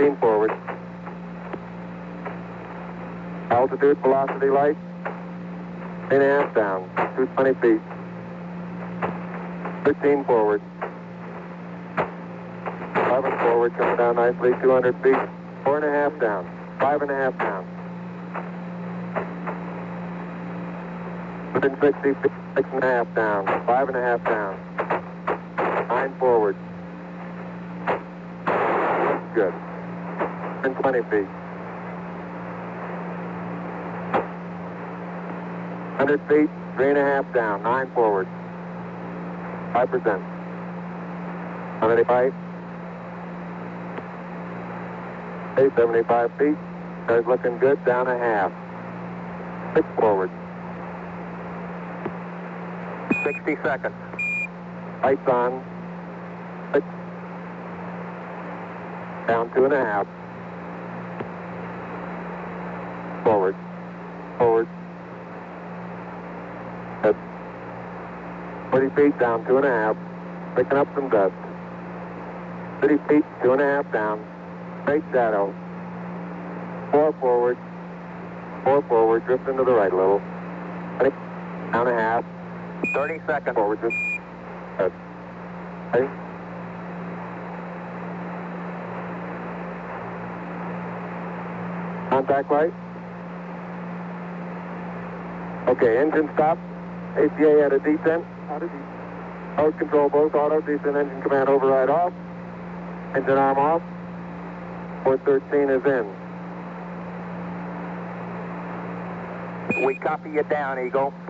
15 forward. Altitude, velocity light. 3.5 down. 220 feet. 13 forward. 11 forward, coming down nicely. 200 feet. 4.5 down. 5.5 down. Within 60 feet. 6.5 down. 5.5 down. 9 forward. Good. And 20 feet. 100 feet, 3.5 down, 9 forward. 5%. 185. 75 feet. Car's looking good, down a half. 6 forward. 60 seconds. Lights on. 6. Down 2.5. Forward. Forward. 40 feet down, 2.5. Picking up some dust. 30 feet, 2.5 down. Straight shadow. 4 forward. 4 forward. Drifting to the right a little. 20, down a half. 30 seconds. Forward. Just. Good. Okay. Contact light. Okay, engine stop. ACA at a descent. Nose control both auto, descent engine command override off. Engine arm off. 413 is in. We copy you down, Eagle.